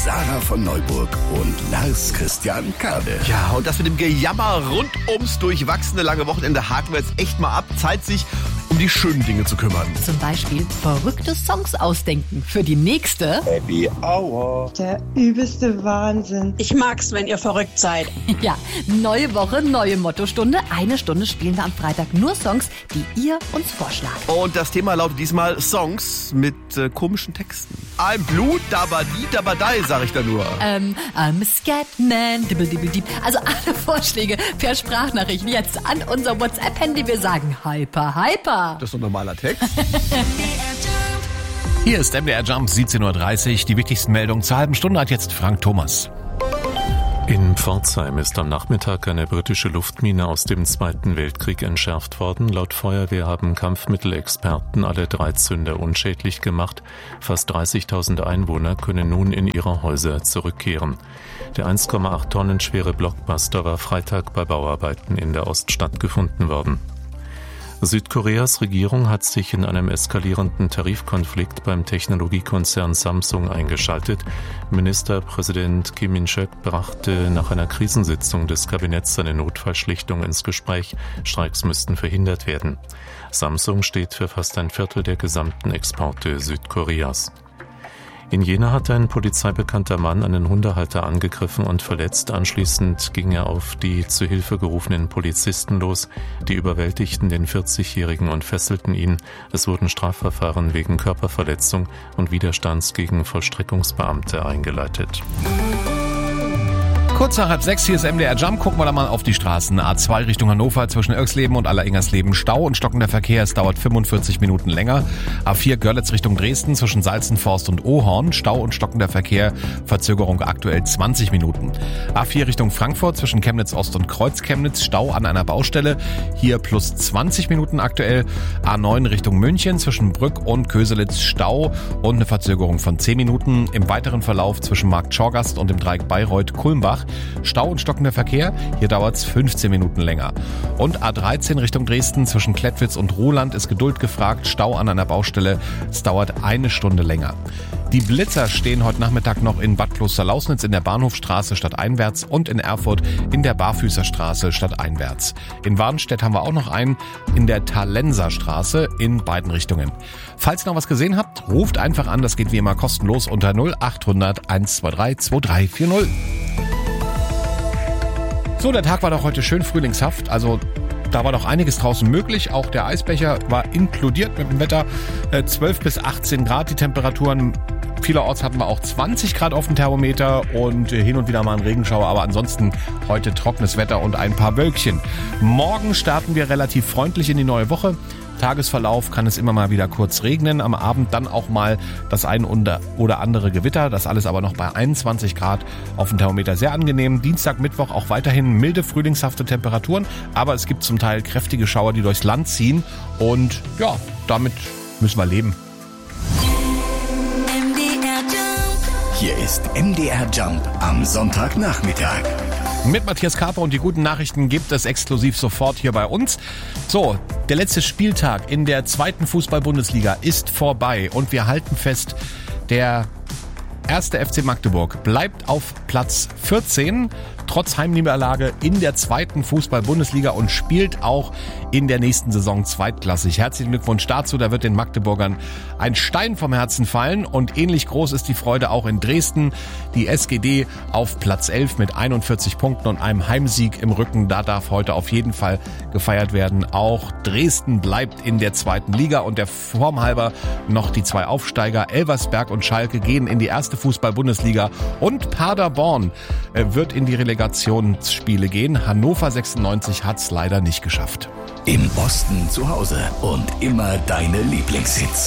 Sarah von Neuburg und Lars Christian Kade. Ja, und das mit dem Gejammer rund ums durchwachsene lange Wochenende haken wir jetzt echt mal ab. Zeit, sich um die schönen Dinge zu kümmern. Zum Beispiel verrückte Songs ausdenken für die nächste. Happy Hour. Der übelste Wahnsinn. Ich mag's, wenn ihr verrückt seid. Ja, neue Woche, neue Mottostunde. Eine Stunde spielen wir am Freitag nur Songs, die ihr uns vorschlagt. Und das Thema lautet diesmal Songs mit komischen Texten. I'm blue, dabadi, dabadai, sag ich da nur. I'm a Scatman, dibbel-dibbel-dieb. Also alle Vorschläge per Sprachnachricht jetzt an unser WhatsApp-Handy. Wir sagen Hyper, Hyper. Das ist doch normaler Text. Hier ist MDR Jump, 17.30 Uhr. Die wichtigsten Meldungen zur halben Stunde hat jetzt Frank Thomas. In Pforzheim ist am Nachmittag eine britische Luftmine aus dem Zweiten Weltkrieg entschärft worden. Laut Feuerwehr haben Kampfmittelexperten alle 3 Zünder unschädlich gemacht. Fast 30.000 Einwohner können nun in ihre Häuser zurückkehren. Der 1,8 Tonnen schwere Blockbuster war Freitag bei Bauarbeiten in der Oststadt gefunden worden. Südkoreas Regierung hat sich in einem eskalierenden Tarifkonflikt beim Technologiekonzern Samsung eingeschaltet. Ministerpräsident Kim In-suk brachte nach einer Krisensitzung des Kabinetts seine Notfallschlichtung ins Gespräch. Streiks müssten verhindert werden. Samsung steht für fast ein Viertel der gesamten Exporte Südkoreas. In Jena hat ein polizeibekannter Mann einen Hundehalter angegriffen und verletzt. Anschließend ging er auf die zu Hilfe gerufenen Polizisten los. Die überwältigten den 40-Jährigen und fesselten ihn. Es wurden Strafverfahren wegen Körperverletzung und Widerstands gegen Vollstreckungsbeamte eingeleitet. Kurz nach 5:30, hier ist MDR Jump. Gucken wir da mal auf die Straßen. A2 Richtung Hannover zwischen Irxleben und Alleringhersleben Stau und stockender Verkehr. Es dauert 45 Minuten länger. A4 Görlitz Richtung Dresden zwischen Salzenforst und Ohorn. Stau und stockender Verkehr. Verzögerung aktuell 20 Minuten. A4 Richtung Frankfurt zwischen Chemnitz Ost und Kreuz-Chemnitz. Stau an einer Baustelle. Hier plus 20 Minuten aktuell. A9 Richtung München zwischen Brück und Köselitz. Stau und eine Verzögerung von 10 Minuten. Im weiteren Verlauf zwischen Markt Schorgast und dem Dreieck Bayreuth-Kulmbach. Stau und stockender Verkehr, hier dauert es 15 Minuten länger. Und A13 Richtung Dresden zwischen Klettwitz und Roland ist Geduld gefragt, Stau an einer Baustelle, es dauert 1 Stunde länger. Die Blitzer stehen heute Nachmittag noch in Bad Klosterlausnitz in der Bahnhofstraße stadteinwärts und in Erfurt in der Barfüßerstraße stadteinwärts. In Warnstedt haben wir auch noch einen in der Talenserstraße in beiden Richtungen. Falls ihr noch was gesehen habt, ruft einfach an, das geht wie immer kostenlos unter 0800 123 2340. So, der Tag war doch heute schön frühlingshaft, also da war doch einiges draußen möglich. Auch der Eisbecher war inkludiert mit dem Wetter. 12 bis 18 Grad die Temperaturen. Vielerorts hatten wir auch 20 Grad auf dem Thermometer und hin und wieder mal einen Regenschauer. Aber ansonsten heute trockenes Wetter und ein paar Wölkchen. Morgen starten wir relativ freundlich in die neue Woche. Tagesverlauf kann es immer mal wieder kurz regnen, am Abend dann auch mal das ein oder andere Gewitter, das alles aber noch bei 21 Grad auf dem Thermometer sehr angenehm. Dienstag, Mittwoch auch weiterhin milde, frühlingshafte Temperaturen, aber es gibt zum Teil kräftige Schauer, die durchs Land ziehen und ja, damit müssen wir leben. Hier ist MDR Jump am Sonntagnachmittag. Mit Matthias Kaper und die guten Nachrichten gibt es exklusiv sofort hier bei uns. So, der letzte Spieltag in der 2. Fußball-Bundesliga ist vorbei und wir halten fest, der 1. FC Magdeburg bleibt auf Platz 14, trotz Heimniederlage in der 2. Fußball-Bundesliga und spielt auch in der nächsten Saison zweitklassig. Herzlichen Glückwunsch dazu, da wird den Magdeburgern ein Stein vom Herzen fallen und ähnlich groß ist die Freude auch in Dresden. Die SGD auf Platz 11 mit 41 Punkten und einem Heimsieg im Rücken, da darf heute auf jeden Fall gefeiert werden. Auch Dresden bleibt in der 2. Liga und der Form halber noch die 2 Aufsteiger, Elversberg und Schalke gehen in die 1. Fußball-Bundesliga und Paderborn wird in die Relegationsspiele gehen. Hannover 96 hat's leider nicht geschafft. Im Osten zu Hause und immer deine Lieblingshits.